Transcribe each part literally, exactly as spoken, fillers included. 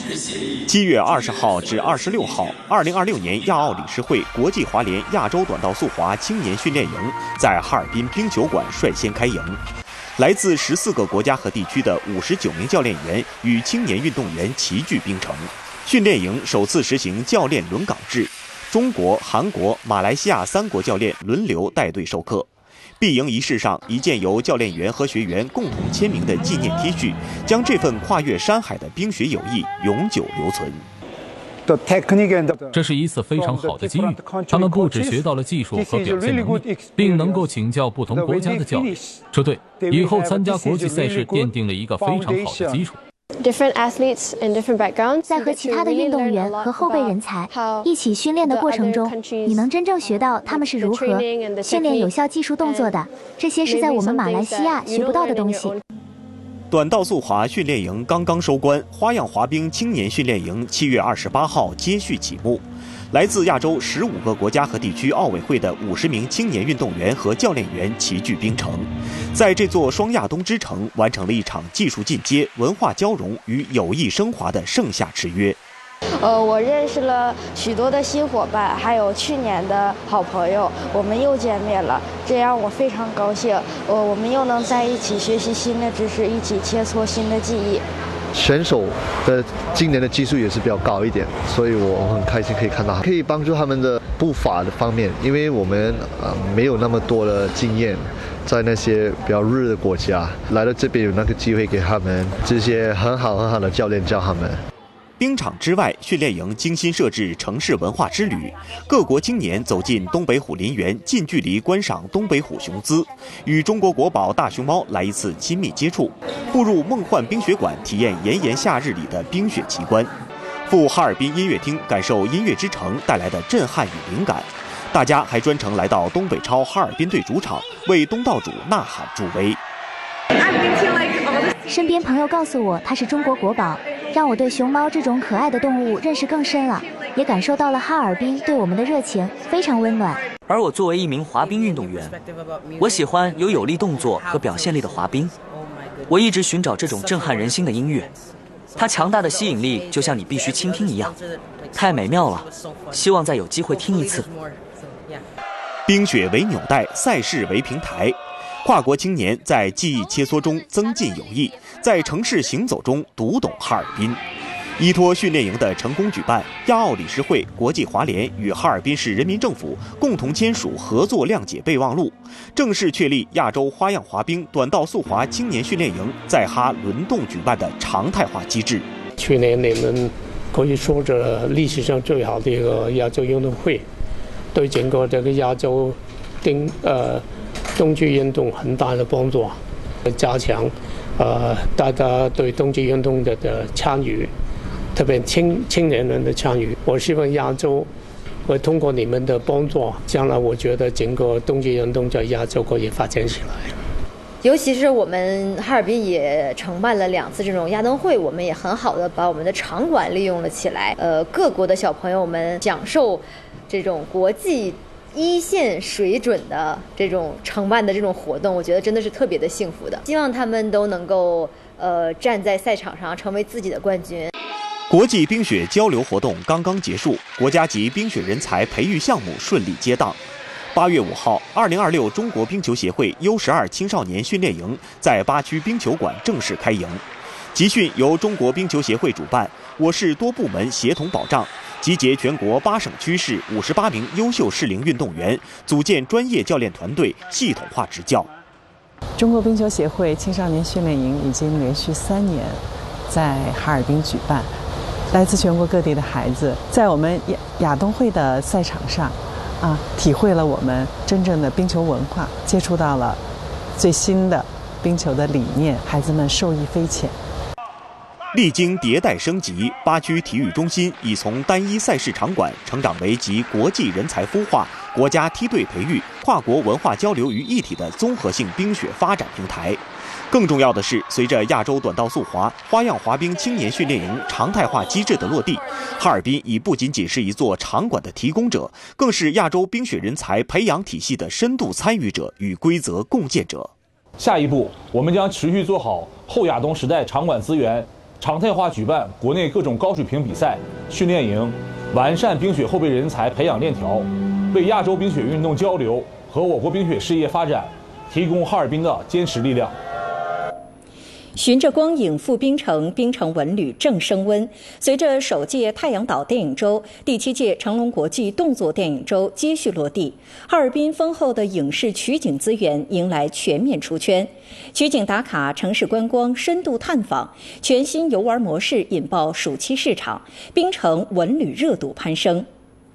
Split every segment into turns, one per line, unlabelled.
七月二十号至二十六号，二零二六年亚奥理事会国际滑联亚洲短道速滑青年训练营在哈尔滨冰球馆率先开营。来自十四个国家和地区的五十九名教练员与青年运动员齐聚冰城。训练营首次实行教练轮岗制，中国、韩国、马来西亚三国教练轮流带队授课。闭营仪式上，一件由教练员和学员共同签名的纪念 T 恤，将这份跨越山海的冰雪友谊永久留存。
这是一次非常好的机遇，他们不只学到了技术和表现能力，并能够请教不同国家的教练，这对以后参加国际赛事奠定了一个非常好的基础。
在和其他的运动员和后备人才一起训练的过程中，你能真正学到他们是如何训练有效技术动作的，这些是在我们马来西亚学不到的东西。
短道速滑训练营刚刚收官，花样滑冰青年训练营七月二十八号接续启幕。来自亚洲十五个国家和地区奥委会的五十名青年运动员和教练员齐聚冰城，在这座双亚东之城完成了一场技术进阶、文化交融与友谊升华的盛夏之约。
呃，我认识了许多的新伙伴，还有去年的好朋友，我们又见面了，这让我非常高兴。呃，我们又能在一起学习新的知识，一起切磋新的技艺。
选手的今年的技术也是比较高一点，所以我很开心可以看到，可以帮助他们的步伐的方面，因为我们呃没有那么多的经验，在那些比较热的国家来到这边有那个机会给他们这些很好很好的教练教他们。
冰场之外，训练营精心设置城市文化之旅，各国青年走进东北虎林园，近距离观赏东北虎雄姿，与中国国宝大熊猫来一次亲密接触，步入梦幻冰雪馆，体验炎炎夏日里的冰雪奇观，赴哈尔滨音乐厅感受音乐之城带来的震撼与灵感。大家还专程来到东北超哈尔滨队主场，为东道主呐喊助威。
身边朋友告诉我它是中国国宝，让我对熊猫这种可爱的动物认识更深了，也感受到了哈尔滨对我们的热情，非常温暖。
而我作为一名滑冰运动员，我喜欢有有力动作和表现力的滑冰。我一直寻找这种震撼人心的音乐，它强大的吸引力就像你必须倾听一样，太美妙了，希望再有机会听一次。
冰雪为纽带，赛事为平台，跨国青年在记忆切磋中增进友谊，在城市行走中读懂哈尔滨。依托训练营的成功举办，亚奥理事会、国际滑联与哈尔滨市人民政府共同签署合作谅解备忘录，正式确立亚洲花样滑冰短道速滑青年训练营在哈轮动举办的常态化机制。
去年你们可以说着历史上最好的一个亚洲运动会，对整个这个亚洲丁呃冬季运动很大的帮助，加强呃大家对冬季运动的的参与，特别青青年人的参与。我希望亚洲会通过你们的帮助，将来我觉得整个冬季运动在亚洲可以发展起来。
尤其是我们哈尔滨也承办了两次这种亚冬会，我们也很好的把我们的场馆利用了起来。呃，各国的小朋友们享受这种国际一线水准的这种承办的这种活动，我觉得真的是特别的幸福的。希望他们都能够呃站在赛场上成为自己的冠军。
国际冰雪交流活动刚刚结束，国家级冰雪人才培育项目顺利接档。八月五号，二零二六中国冰球协会 U 十二青少年训练营在八区冰球馆正式开营。集训由中国冰球协会主办，我市多部门协同保障，集结全国八省区市五十八名优秀适龄运动员，组建专业教练团队，系统化执教。
中国冰球协会青少年训练营已经连续三年在哈尔滨举办，来自全国各地的孩子在我们亚亚冬会的赛场上啊，体会了我们真正的冰球文化，接触到了最新的冰球的理念，孩子们受益匪浅。
历经迭代升级，八区体育中心已从单一赛事场馆成长为集国际人才孵化、国家梯队培育、跨国文化交流于一体的综合性冰雪发展平台。更重要的是，随着亚洲短道速滑、花样滑冰青年训练营常态化机制的落地，哈尔滨已不仅仅是一座场馆的提供者，更是亚洲冰雪人才培养体系的深度参与者与规则共建者。
下一步，我们将持续做好后亚冬时代场馆资源常态化举办国内各种高水平比赛、训练营，完善冰雪后备人才培养链条，为亚洲冰雪运动交流和我国冰雪事业发展提供哈尔滨的坚实力量。
循着光影赴冰城，冰城文旅正升温。随着首届太阳岛电影周、第七届成龙国际动作电影周接续落地，哈尔滨丰厚的影视取景资源迎来全面出圈。取景打卡、城市观光、深度探访，全新游玩模式引爆暑期市场，冰城文旅热度攀升。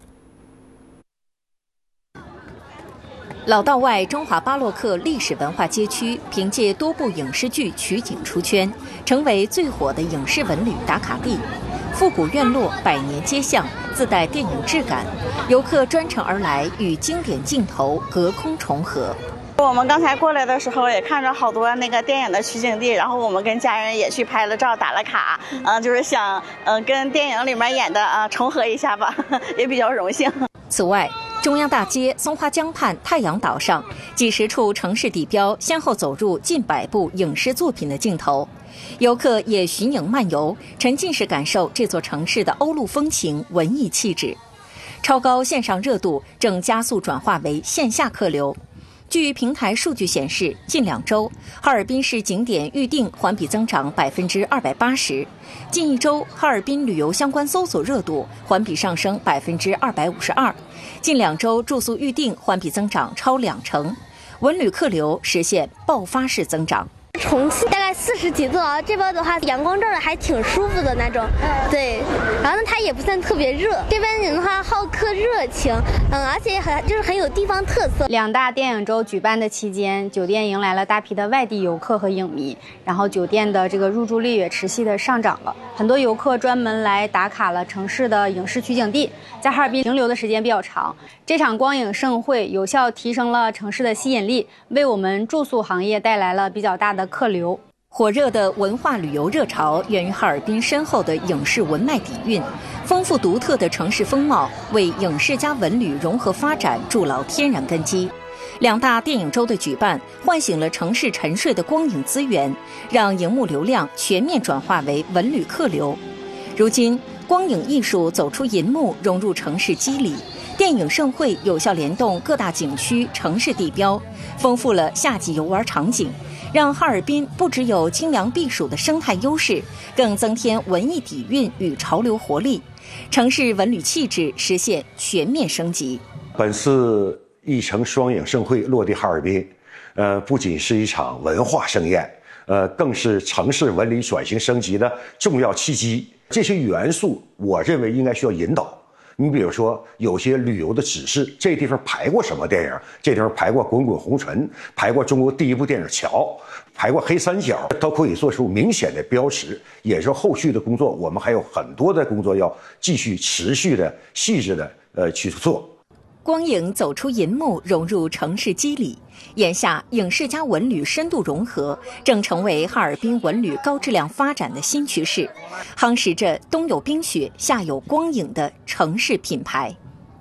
老道外中华巴洛克历史文化街区凭借多部影视剧取景出圈，成为最火的影视文旅打卡地。复古院落、百年街巷自带电影质感，游客专程而来，与经典镜头隔空重合。
我们刚才过来的时候也看着好多那个电影的取景地，然后我们跟家人也去拍了照、打了卡，嗯、呃，就是想嗯、呃、跟电影里面演的啊、呃、重合一下吧，也比较荣幸。
此外，中央大街、松花江畔、太阳岛上几十处城市地标先后走入近百部影视作品的镜头，游客也寻影漫游，沉浸式感受这座城市的欧陆风情、文艺气质。超高线上热度正加速转化为线下客流。据平台数据显示，近两周哈尔滨市景点预订环比增长百分之二百八十，近一周哈尔滨旅游相关搜索热度环比上升百分之二百五十二，近两周住宿预订环比增长超两成，文旅客流实现爆发式增长。
重庆大概四十几度啊，这边的话阳光照的还挺舒服的那种，对，然后呢它也不算特别热，这边人的话好客热情，嗯，而且很就是很有地方特色。
两大电影周举办的期间，酒店迎来了大批的外地游客和影迷，然后酒店的这个入住率也持续的上涨了，很多游客专门来打卡了城市的影视取景地，在哈尔滨停留的时间比较长。这场光影盛会有效提升了城市的吸引力，为我们住宿行业带来了比较大的客流。
火热的文化旅游热潮源于哈尔滨深厚的影视文脉底蕴，丰富独特的城市风貌为影视加文旅融合发展筑牢天然根基。两大电影周的举办，唤醒了城市沉睡的光影资源，让荧幕流量全面转化为文旅客流。如今，光影艺术走出银幕，融入城市肌理。电影盛会有效联动各大景区、城市地标，丰富了夏季游玩场景，让哈尔滨不只有清凉避暑的生态优势，更增添文艺底蕴与潮流活力，城市文旅气质实现全面升级。
本次一城双影盛会落地哈尔滨，呃，不仅是一场文化盛宴，呃，更是城市文旅转型升级的重要契机。这些元素，我认为应该需要引导。你比如说，有些旅游的指示，这地方拍过什么电影？这地方拍过《滚滚红尘》，拍过中国第一部电影《桥》，拍过黑三角，都可以做出明显的标识。也是后续的工作，我们还有很多的工作要继续持续的、细致的呃去做。
光影走出银幕，融入城市肌理。眼下，影视加文旅深度融合，正成为哈尔滨文旅高质量发展的新趋势，夯实着冬有冰雪、夏有光影的城市品牌。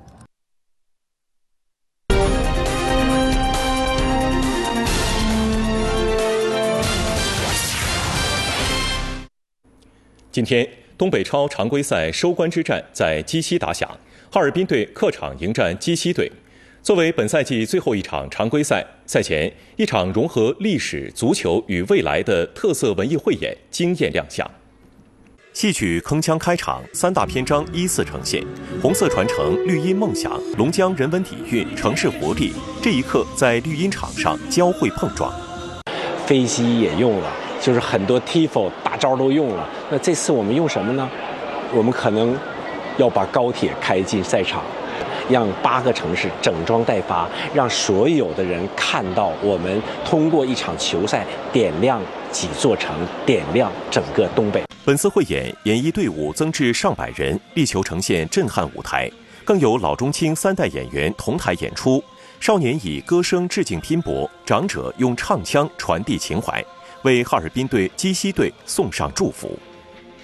今天，东北超常规赛收官之战在鸡西打响，哈尔滨队客场迎战鸡西队。作为本赛季最后一场常规赛，赛前一场融合历史、足球与未来的特色文艺汇演惊艳亮相。
戏曲铿锵开场，三大篇章依次呈现，红色传承、绿荫梦想、龙江人文底蕴、城市活力，这一刻在绿茵场上交汇碰撞。
飞机也用了，就是很多 T F O 大招都用了。那这次我们用什么呢？我们可能要把高铁开进赛场。让八个城市整装待发，让所有的人看到我们通过一场球赛点亮几座城，点亮整个东北。
本次汇演演艺队伍增至上百人，力求呈现震撼舞台，更有老中青三代演员同台演出。少年以歌声致敬拼搏，长者用唱腔传递情怀，为哈尔滨队、鸡西队送上祝福。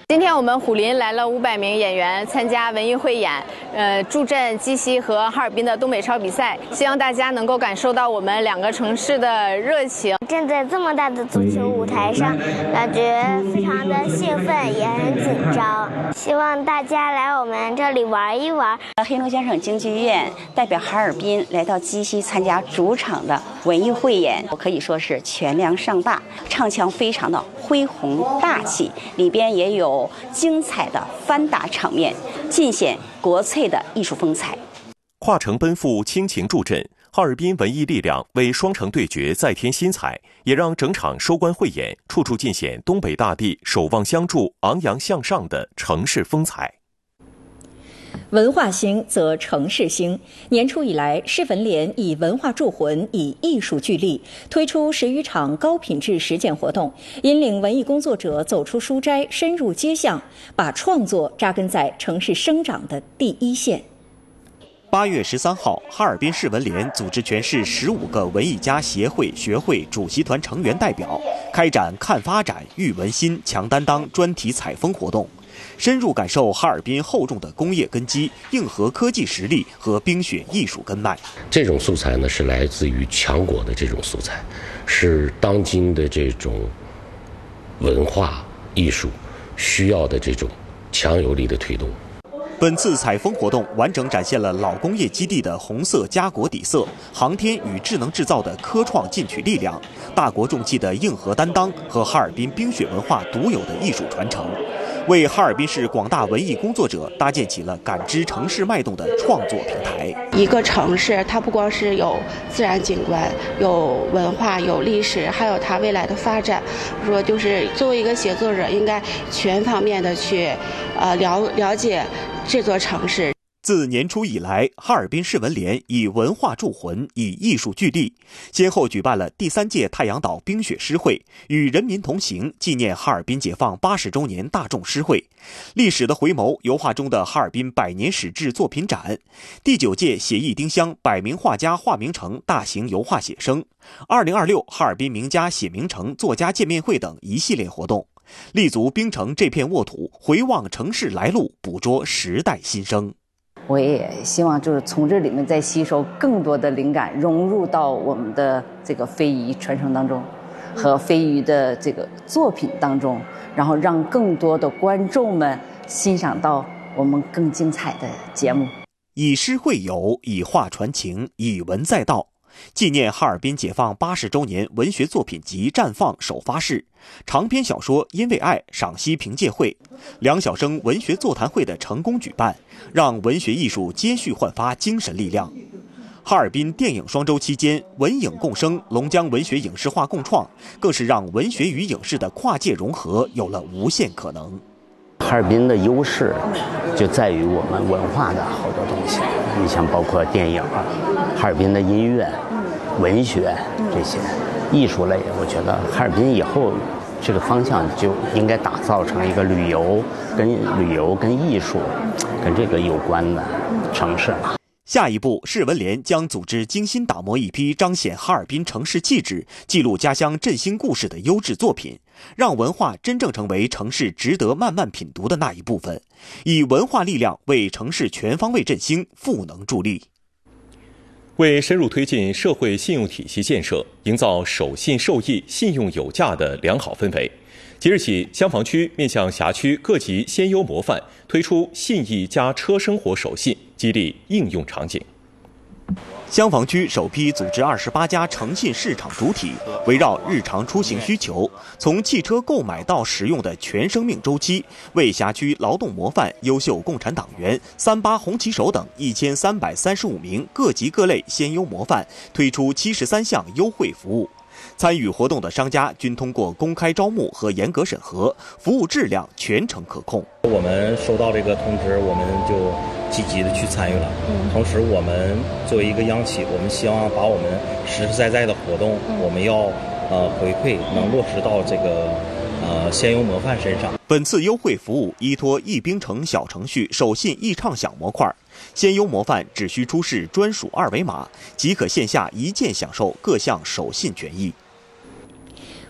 今天我们虎林来了五百名演员参加文艺汇演，呃，助阵鸡西和哈尔滨的东北超比赛，希望大家能够感受到我们两个城市的热情。
站在这么大的足球舞台上，感觉非常的兴奋，也很紧张。希望大家来我们这里玩一玩。
黑龙江省京剧院代表哈尔滨来到鸡西参加主场的文艺汇演，我可以说是全梁上坝，唱腔非常的恢宏大气，里边也有精彩的翻打场面，尽显国粹的艺术风采。
跨城奔赴，倾情助阵，哈尔滨文艺力量为双城对决再添新彩，也让整场收官汇演处处尽显东北大地守望相助、昂扬向上的城市风采。
文化兴则城市兴。年初以来，市文联以文化铸魂，以艺术聚力，推出十余场高品质实践活动，引领文艺工作者走出书斋，深入街巷，把创作扎根在城市生长的第一线。
八月十三号，哈尔滨市文联组织全市十五个文艺家协会、学会主席团成员代表，开展看发展、育文心、强担当专题采风活动。深入感受哈尔滨厚重的工业根基、硬核科技实力和冰雪艺术根脉。
这种素材呢，是来自于强国的这种素材，是当今的这种文化艺术需要的这种强有力的推动。
本次采风活动完整展现了老工业基地的红色家国底色、航天与智能制造的科创进取力量、大国重器的硬核担当和哈尔滨冰雪文化独有的艺术传承，为哈尔滨市广大文艺工作者搭建起了感知城市脉动的创作平台。
一个城市，它不光是有自然景观、有文化、有历史，还有它未来的发展。说就是作为一个写作者，应该全方面的去，呃了了解这座城市。
自年初以来，哈尔滨市文联以文化铸魂，以艺术聚力，先后举办了第三届太阳岛冰雪诗会与人民同行纪念哈尔滨解放八十周年大众诗会，历史的回眸油画中的哈尔滨百年史志作品展，第九届写意丁香百名画家画名城大型油画写生，二零二六哈尔滨名家写名城作家见面会等一系列活动，立足冰城这片沃土，回望城市来路，捕捉时代新生。
我也希望就是从这里面再吸收更多的灵感，融入到我们的这个非遗传承当中，和非遗的这个作品当中，然后让更多的观众们欣赏到我们更精彩的节目。
以诗会友，以画传情，以文载道。纪念哈尔滨解放八十周年文学作品集绽放首发式，长篇小说《因为爱》赏析评介会，梁晓声文学座谈会的成功举办，让文学艺术接续焕发精神力量。哈尔滨电影双周期间，文影共生，龙江文学影视化共创，更是让文学与影视的跨界融合有了无限可能。
哈尔滨的优势就在于我们文化的好多东西，你像包括电影、哈尔滨的音乐、文学这些艺术类，我觉得哈尔滨以后这个方向就应该打造成一个旅游跟旅游跟艺术跟这个有关的城市了。
下一步，市文联将组织精心打磨一批彰显哈尔滨城市气质、记录家乡振兴故事的优质作品，让文化真正成为城市值得慢慢品读的那一部分，以文化力量为城市全方位振兴赋能助力。
为深入推进社会信用体系建设，营造守信受益、信用有价的良好氛围，即日起，香坊区面向辖区各级先优模范推出信义加车生活守信，激励应用场景。香坊区首批组织二十八家诚信市场主体，围绕日常出行需求，从汽车购买到使用的全生命周期，为辖区劳动模范、优秀共产党员、三八红旗手等一千三百三十五名各级各类先优模范推出七十三项优惠服务。参与活动的商家均通过公开招募和严格审核，服务质量全程可控。
我们收到这个通知，我们就积极的去参与了。同时，我们作为一个央企，我们希望把我们实实在在的活动，我们要呃回馈能落实到这个呃先优模范身上。
本次优惠服务依托易冰城小程序手信易畅享模块，先优模范只需出示专属二维码，即可线下一键享受各项手信权益。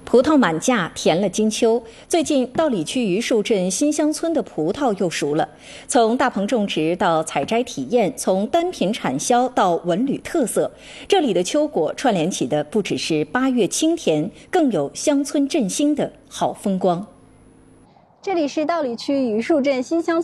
葡萄满架，甜了金秋。最近，道里区榆树镇新乡村的葡萄又熟了。从大棚种植到采摘体验，从单品产销到文旅特色，这里的秋果串联起的不只是八月清甜，更有乡村振兴的好风光。
这里是道里区榆树镇新乡村。